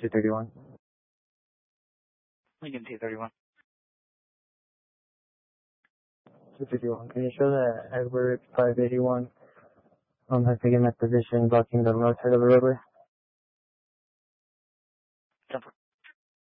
231. Lincoln 231. 251. Can you show that Edward 581 has taken that position blocking the north side of the roadway?